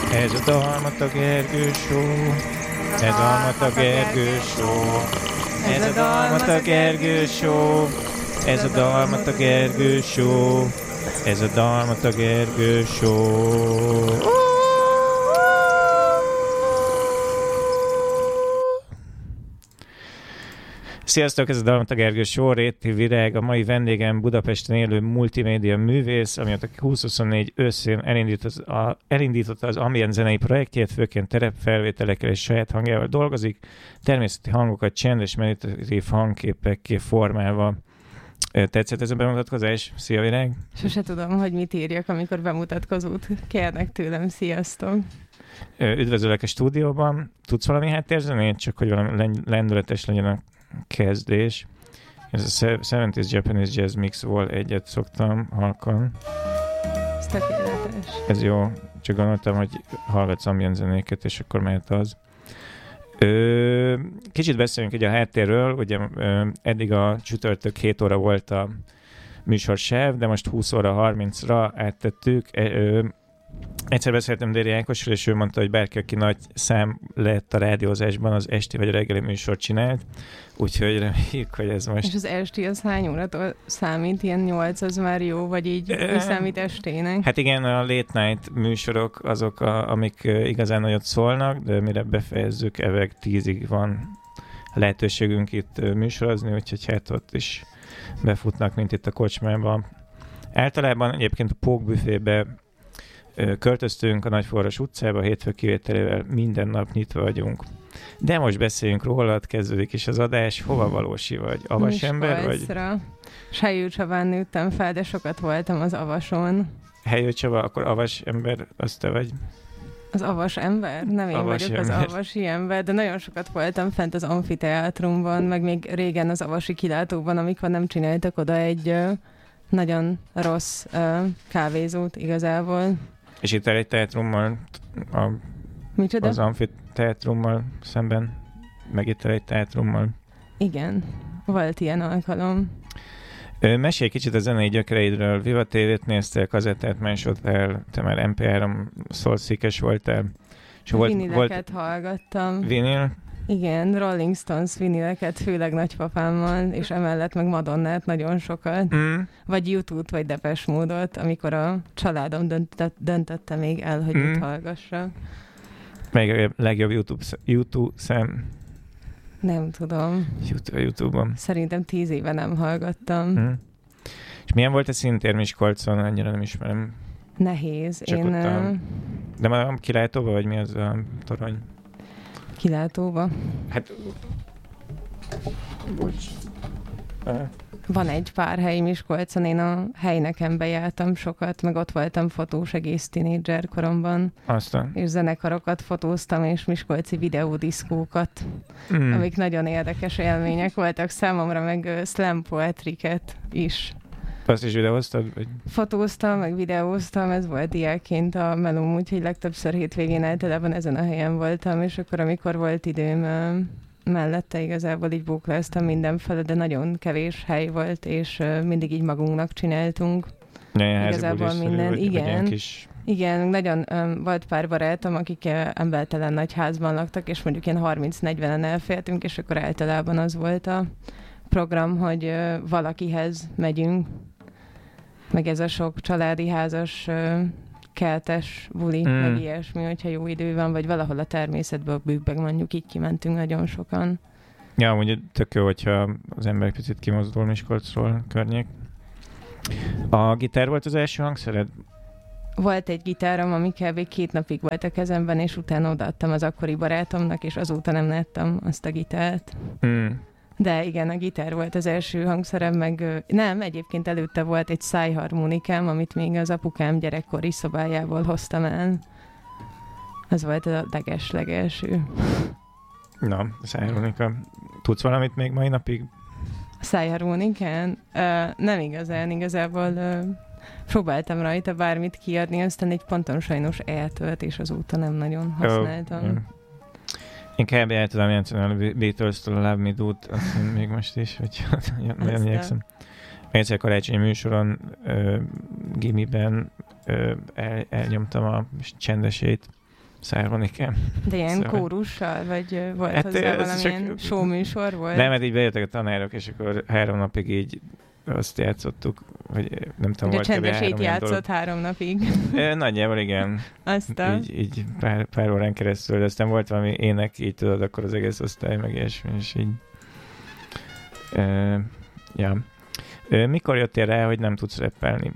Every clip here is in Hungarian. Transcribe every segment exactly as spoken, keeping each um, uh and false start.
Ez a Dalmata Gergő Show. Ez a Dalmata Gergő Show. Ez a Dalmata Gergő Show. Ez a Dalmata Gergő Show. Ez a Dalmata Gergő Show. Sziasztok, ez a Dalmata Gergő Show, Réti Virág, a mai vendégem Budapesten élő multimédia művész, amióta húsz huszonnégy őszén elindított az, elindította az ambient zenei projektjét, főként terepfelvételekkel és saját hangjával dolgozik, természeti hangokat csendes, meditatív hangképekké formálva. Tetszett ez a bemutatkozás? Szia, Virág! Sose tudom, hogy mit írjak, amikor bemutatkozót kérnek tőlem. Sziasztok! Üdvözöllek a stúdióban. Tudsz valami háttérzenét? Csak hogy valami lendületes legyen a kezdés. Ez a hetvenes Japanese Jazz Mix-ból egyet szoktam halkan. Ez tökéletes. Ez jó. Csak gondoltam, hogy hallgatsz ambient zenéket, és akkor mehet az. Ö, kicsit beszéljünk ugye a háttérről. Ugye ö, eddig a csütörtök hét óra volt a műsorsáv, de most húsz óra harmincra áttettük. Ö, ö, Egyszer beszéltem Déri Ákossal, és ő mondta, hogy bárki, aki nagy szám lett a rádiózásban, az esti vagy a reggeli műsort csinált. Úgyhogy reméljük, hogy ez most... És az esti az hány óratól számít? Ilyen nyolc, az már jó? Vagy így e... számít estének? Hát igen, a late night műsorok azok, a, amik igazán nagyot szólnak, de mire befejezzük, eveg tízig van lehetőségünk itt műsorozni, úgyhogy hát ott is befutnak, mint itt a kocsmában. Általában egyébként a Pók büfébe költöztünk a Nagyforras utcába, hétfő kivételével minden nap nyitva vagyunk. De most beszéljünk rólad, kezdődik is az adás. Hova valósi vagy? Avas ember vagy? Helyő Csabán nőttem fel, de sokat voltam az Avason. Helyő Csaba, akkor avas ember, az te vagy? Az avas ember? Nem én avas vagyok ember. Az avasi ember, de nagyon sokat voltam fent az amfiteátrumban, meg még régen az avasi kilátóban, amikor nem csináltak oda egy uh, nagyon rossz uh, kávézót igazából. És itt egy teátrummal, a, az amfiteátrummal szemben, meg itt egy teátrummal. Igen, volt ilyen alkalom. Ö, mesélj kicsit a zenei gyökereidről. Viva té vét néztél, kazettát másodtál, te már em pé három szólszékes voltál. Vinileket volt... hallgattam. Vinil? Igen, Rolling Stones vinileket, főleg nagypapámmal, és emellett meg Madonnát nagyon sokat. Mm. Vagy YouTube-t, vagy Depeche Mode-ot, amikor a családom döntött, döntötte még el, hogy mm. mit hallgassak. Még a legjobb YouTube, YouTube szem? Nem tudom. YouTube, YouTube-on. Szerintem tíz éve nem hallgattam. Mm. És milyen volt a színtér Miskolcon? Annyira nem ismerem. Nehéz. Csak Én... A... De már a kilátóba, vagy mi az a torony? Kilátóba. Hát... Bocs. Van egy pár hely Miskolcon, én a helyneken bejártam sokat, meg ott voltam fotós egész tínédzser koromban. Aztán. És zenekarokat fotóztam, és miskolci videódiszkókat, mm. amik nagyon érdekes élmények voltak számomra, meg slam poetriket is. Azt is videóztad? Vagy? Fotóztam, meg videóztam, ez volt diákként a melóm, úgyhogy legtöbbször hétvégén általában ezen a helyen voltam, és akkor amikor volt időm mellette igazából így bókláztam mindenfele, de nagyon kevés hely volt, és mindig így magunknak csináltunk. Ja, igazából minden, vagy, igen. Vagy kis... Igen, nagyon um, volt pár barátom, akik embertelen nagy házban laktak, és mondjuk ilyen harminc-negyvenen elfértünk, és akkor általában az volt a program, hogy uh, valakihez megyünk, meg ez a sok családi házas uh, keltes buli, mm. meg ilyesmi, hogyha jó idő van, vagy valahol a természetből bűkben mondjuk így kimentünk nagyon sokan. Ja, mondjuk tök jó, hogyha az ember picit kimozdul Miskolcról környék. A gitár volt az első hangszered? Volt egy gitárom, ami kb. két napig volt a kezemben, és utána odaadtam az akkori barátomnak, és azóta nem láttam azt a gitárt. Mm. De igen, a gitár volt az első hangszerem, meg nem, egyébként előtte volt egy szájharmonikám, amit még az apukám gyerekkori szobájából hoztam el. Ez volt a leges-legelső. Na, szájharmonika. Tudsz valamit még mai napig? Szájharmonikán? Uh, nem igazán, igazából uh, próbáltam rajta bármit kiadni, aztán egy ponton sajnos eltölt, és azóta nem nagyon használtam. Oh, yeah. Én kb. El tudom játszani a Beatles-től a Love Me Do-t, azt még most is, hogy nagyon igyekszem. Egyszer karácsonyi műsoron, uh, gimiben uh, el, elnyomtam a csendesét, szármonikám. De ilyen Szóval- kórussal, vagy ö, volt Hát, hozzá ez valamilyen csak- show műsor volt? Nem, mert így bejöttek a tanárok, és akkor három napig így azt játszottuk, hogy nem tudom, Ugye volt kb. három csendesét ilyen dolog. játszott három napig. E, Nagyjából igen. Aztán. Így, így pár, pár órán keresztül, de aztán volt valami ének, így tudod, akkor az egész osztály, meg ilyesmi, és így. E, ja. E, mikor jöttél rá, hogy nem tudsz rappelni?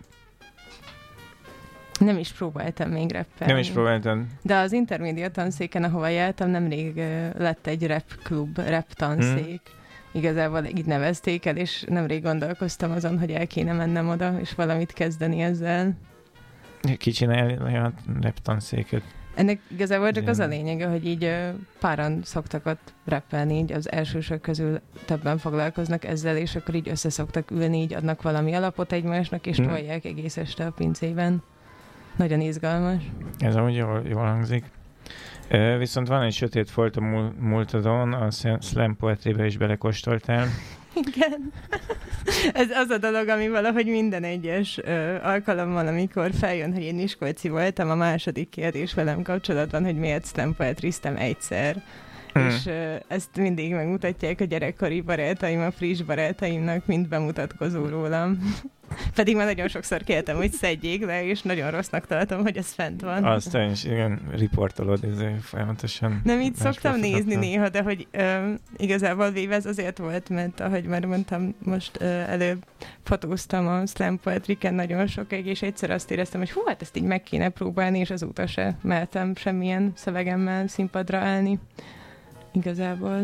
Nem is próbáltam még rappelni. Nem is próbáltam. De az intermédia tanszéken, ahova jártam, nemrég ö, lett egy rap klub, rap tanszék. Hmm. Igazából így nevezték el, és nemrég gondolkoztam azon, hogy el kéne mennem oda, és valamit kezdeni ezzel. Ki csinálni olyan rap tanszéket? Ennek igazából csak Igen. az a lényege, hogy így ö, páran szoktak ott rappelni, így az elsősök közül többen foglalkoznak ezzel, és akkor így összeszoktak ülni, így adnak valami alapot egymásnak, és Hmm. tolják egész este a pincében. Nagyon izgalmas. Ez amúgy jól, jól hangzik. E, viszont van egy sötét folt a múl- múltadon, a slam poetrybe is belekóstoltál. Igen. Ez az a dolog, ami valahogy minden egyes ö, alkalommal, amikor feljön, hogy én Miskolci voltam, a második kérdés velem kapcsolatban, hogy miért slam poetryztem egyszer. Hmm. És ö, ezt mindig megmutatják a gyerekkori barátaim, a friss barátaimnak, mint bemutatkozó rólam. Pedig már nagyon sokszor kértem, hogy szedjék le, és nagyon rossznak tartom, hogy ez fent van. Aztán is, igen, riportolod ezért folyamatosan. Nem így más szoktam nézni profilokra. néha, de hogy ö, igazából véve ez azért volt, mert ahogy már mondtam, most ö, előbb fotóztam a slam poetryken nagyon sokáig, és egyszer azt éreztem, hogy hú, hát ezt így meg kéne próbálni, és azóta se mertem semmilyen szövegemmel színpadra állni. Igazából.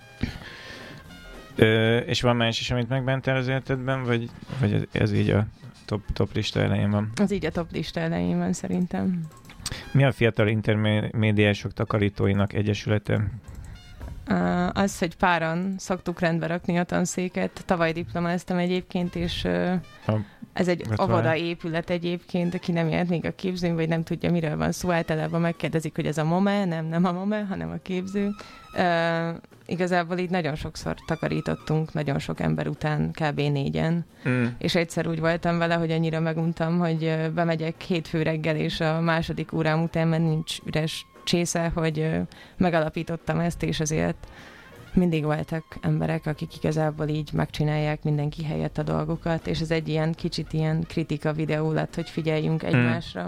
Ö, és van más is, amit megbántál az életedben, vagy, vagy ez, ez így a top, top lista elején van? Az így a top lista elején van szerintem. Mi a Fiatal Intermédiások Takarítóinak Egyesülete? Uh, az, hogy páran szoktuk rendbe rakni a tanszéket. Tavaly diplomáztam egyébként, és uh, A ez egy Gratulálok. óvoda épület egyébként, aki nem járt még a képzőn, vagy nem tudja, miről van szó. Általában megkérdezik, hogy ez a MOME, nem, nem a MOME, hanem a képző. Uh, igazából így nagyon sokszor takarítottunk, nagyon sok ember után, kb. Négyen. Mm. És egyszer úgy voltam vele, hogy annyira meguntam, hogy ö, bemegyek hétfő reggel, és a második órám után már nincs üres csésze, hogy ö, megalapítottam ezt, és azért mindig voltak emberek, akik igazából így megcsinálják mindenki helyett a dolgokat, és ez egy ilyen kicsit ilyen kritika videó lett, hogy figyeljünk egymásra.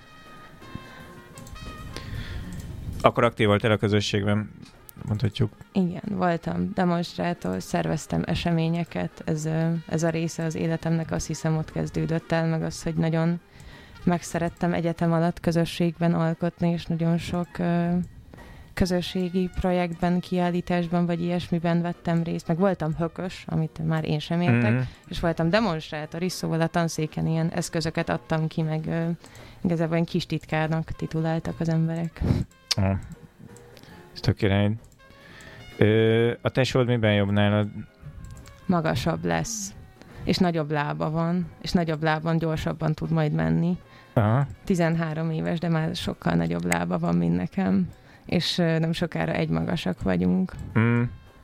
Akkor aktív voltál a közösségben, mondhatjuk. Igen, voltam demonstrátor, szerveztem eseményeket, ez, ö, ez a része az életemnek azt hiszem ott kezdődött el, meg az, hogy nagyon megszerettem egyetem alatt közösségben alkotni, és nagyon sok ö, közösségi projektben, kiállításban, vagy ilyesmiben vettem részt, meg voltam hökös, amit már én sem értek, Mm. és voltam demonstrátor is, szóval a tanszéken ilyen eszközöket adtam ki, meg ö, igazából ilyen kis titkárnak tituláltak az emberek. Ah. Ez tök király. Ö, a tesód miben jobb nálad? Magasabb lesz, és nagyobb lába van, és nagyobb lábon gyorsabban tud majd menni. Aha. tizenhárom éves, de már sokkal nagyobb lába van, mint nekem, és ö, nem sokára egymagasak vagyunk. Mm.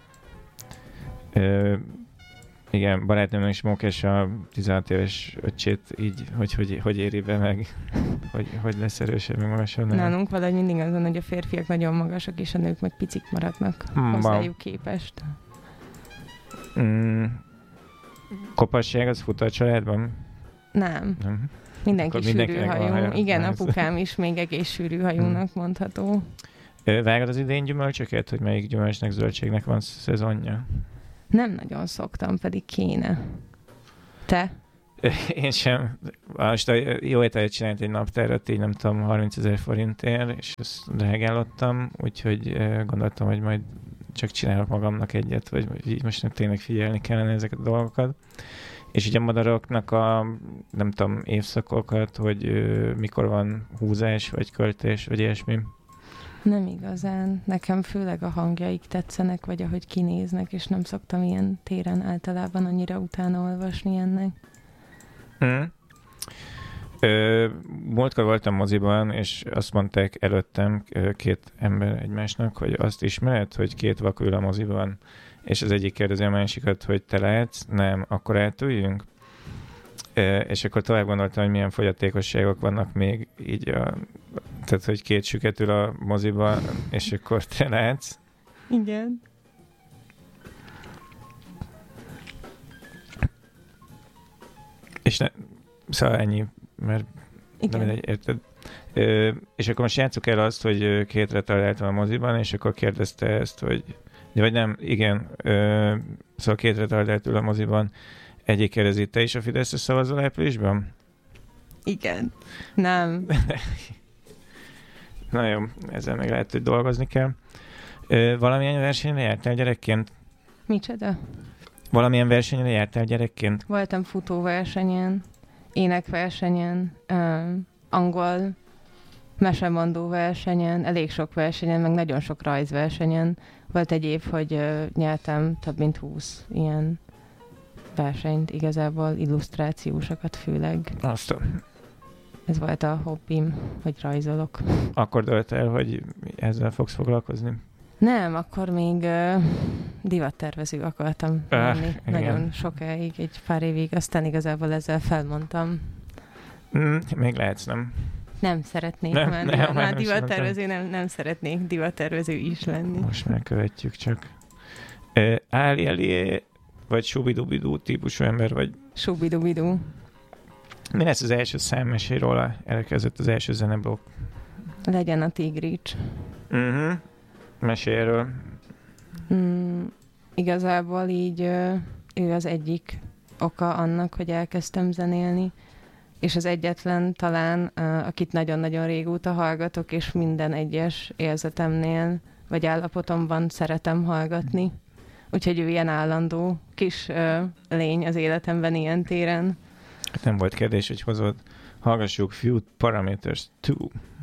Ö, igen, barátnőmnek is mókás a tizenhat éves öccsét így, hogy, hogy, hogy éri be meg, hogy, hogy lesz erősebb, meg magasabb. nem? Nálunk valahogy mindig azon, hogy a férfiak nagyon magasak, és a nők meg picik maradnak Mm, hozzájuk képest. Mm. Kopasság az fut a családban? Nem. Nem. Mindenki Akkor sűrű mindenkinek van hajú. haja. Igen, Nice. apukám is még egész sűrű hajónak mondható. Ö, Vágod az idén gyümölcsöket, hogy melyik gyümölcsnek, zöldségnek van szezonja? Nem nagyon szoktam, pedig kéne. Te? Én sem. Most a jó ételt csinált egy naptárat, így nem tudom, harmincezer forintért, és ezt drágálottam, úgyhogy eh, gondoltam, hogy majd csak csinálok magamnak egyet, vagy, vagy így most nem tényleg figyelni kellene ezeket a dolgokat. És ugye a madaroknak a, nem tudom, évszakokat, hogy ö, mikor van húzás, vagy költés, vagy ilyesmi. Nem igazán. Nekem főleg a hangjaik tetszenek, vagy ahogy kinéznek, és nem szoktam ilyen téren általában annyira utána olvasni ennek. Mm. Ö, múltkor voltam moziban, és azt mondták előttem ö, két ember egymásnak, hogy azt ismered, hogy két vak ül a moziban, és az egyik kérdezi a másikat, hogy te látsz? Nem, akkor átüljünk? Ö, és akkor tovább gondoltam, hogy milyen fogyatékosságok vannak még így a Tehát, hogy két süket ül a moziba, és akkor te látsz. Igen. És ne, szóval ennyi, mert Igen. nem mindegy, érted? Ö, és akkor most játsszuk el azt, hogy két retardáltam a moziban, és akkor kérdezte ezt, hogy vagy nem, igen, ö, szóval két retardált ül a moziban, egyik kérdezi, te is a Fideszre szavazol áprilisban? Igen. Nem. Na jó, ezzel meg lehet, hogy dolgozni kell. Ö, valamilyen versenyre jártál gyerekként? Micsoda? Valamilyen versenyre jártál gyerekként? Voltam futóversenyen, énekversenyen, um, angol mesemondó versenyen, elég sok versenyen, meg nagyon sok rajzversenyen. Volt egy év, hogy uh, nyertem több mint húsz ilyen versenyt, igazából illusztrációsokat főleg. Azt a... Ez volt a hobbim, hogy rajzolok. Akkor dölt el, hogy ezzel fogsz foglalkozni? Nem, akkor még uh, divattervező akartam lenni. Ah, nagyon sokáig, egy pár évig, aztán igazából ezzel felmondtam. Mm, még lehetsz, nem? Nem szeretnék nem, már, nem, már, már már nem divattervező, nem, nem szeretnék divattervező is lenni. Most megkövetjük csak. Uh, Áli elé, vagy subidubidú típusú ember, vagy... Subidubidú. Mi lesz az első szám? Mesélj róla, elkezdett az első zeneblokk. Legyen a Tigrics. Uh-huh. Mesélj erről. Mm, igazából így ö, ő az egyik oka annak, hogy elkezdtem zenélni, és az egyetlen talán, ö, akit nagyon-nagyon régóta hallgatok, és minden egyes érzetemnél, vagy állapotomban szeretem hallgatni. Úgyhogy ő ilyen állandó kis ö, lény az életemben ilyen téren. Nem volt kérdés, hogy hozod. Hallgassuk Few Parameters kettő.